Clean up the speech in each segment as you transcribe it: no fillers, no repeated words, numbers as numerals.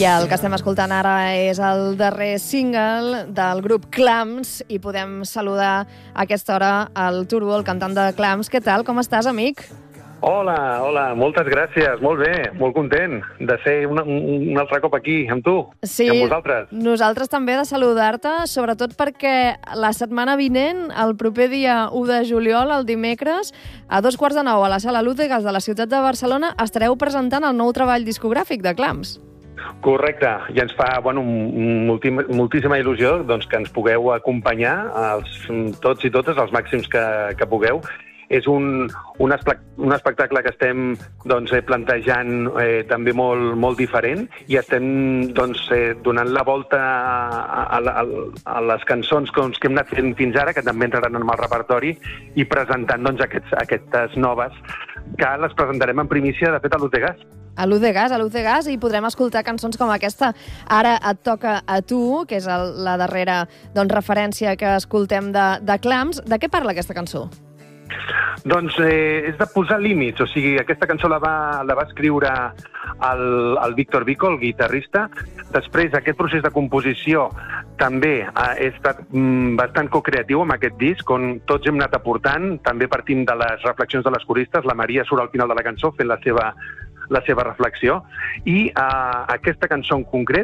I el que estem escoltant ara és el darrer single del grup Clams i podem saludar a aquesta hora el Turbo, el cantant de Clams. Què tal? Com estàs, amic? Hola, moltes gràcies, molt bé, molt content de ser un altre cop aquí amb tu sí, i amb vosaltres. Nosaltres també de saludar-te, sobretot perquè la setmana vinent, el proper dia 1 de juliol, el dimecres, a 2:15 a la Sala Luz de Gas de la ciutat de Barcelona, estareu presentant el nou treball discogràfic de Clams. Correcte, i ens fa moltíssima il·lusió doncs, que ens pugueu acompanyar tots i totes, els màxims que pugueu. És un espectacle que estem plantejant també molt diferent i estem donant la volta a les cançons que hem anat fent fins ara, que també entraran en el repertori, i presentant aquestes noves, que les presentarem en primícia, de fet, a l'Uz de Gas. A l'Uz de Gas, i podrem escoltar cançons com aquesta. Ara et toca a tu, que és la darrera referència que escoltem de Clams. De què parla aquesta cançó? Doncs és de posar límits, o sigui, aquesta cançó la va escriure el Víctor Vico, el guitarrista. Després, aquest procés de composició també he estat bastant co-creatiu amb aquest disc, on tots hem anat aportant, també partint de les reflexions de les coristes. La Maria surt al final de la cançó fent la seva reflexió, i aquesta cançó en concret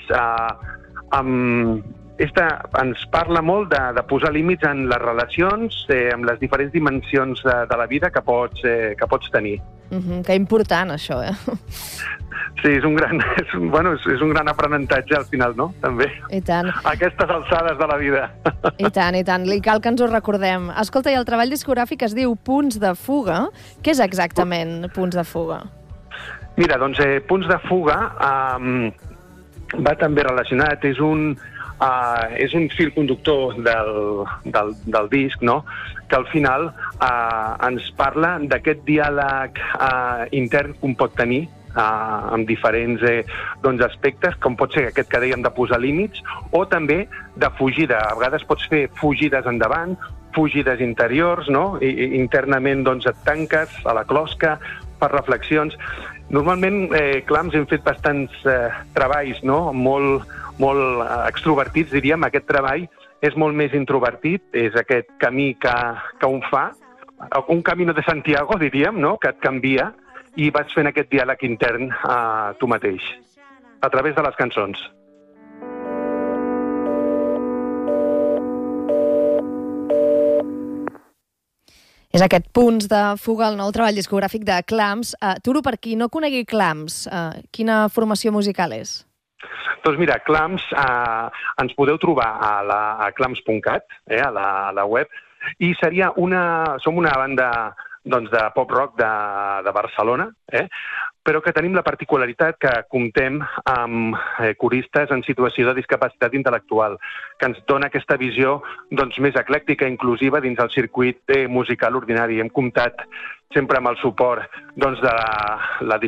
ens parla molt de posar límits en les relacions, amb les diferents dimensions de la vida que pots tenir. Que important, això, eh? Sí, és un gran aprenentatge al final, no? També. I tant. A aquestes alçades de la vida. I tant. I cal que ens ho recordem. Escolta, i el treball discogràfic es diu Punts de Fuga. Què és exactament Punts de Fuga? Mira, doncs Punts de Fuga va també relacionat, és un fil conductor del disc, no?, que al final ens parla d'aquest diàleg intern que un pot tenir amb diferents aspectes, com pot ser aquest que dèiem de posar límits, o també de fugida. A vegades pots fer fugides endavant, fugides interiors, no? I internament et tanques a la closca per reflexions. Normalment, Clams, hem fet bastants treballs, no?, molt extrovertits, diríem. Aquest treball és molt més introvertit, és aquest camí que un fa, un camino de Santiago, diríem, no?, que et canvia, i vas fent aquest diàleg intern a tu mateix, a través de les cançons. És aquest Punts de Fuga, el nou treball discogràfic de Clams. Turo, per qui no conegui Clams, quina formació musical és? Doncs mira, Clams ens podeu trobar a clams.cat, a la web, i som una banda de pop-rock de Barcelona, però que tenim la particularitat que comptem amb coristes en situació de discapacitat intel·lectual, que ens dona aquesta visió més eclèctica i inclusiva dins el circuit musical ordinari. Hem comptat sempre amb el suport de la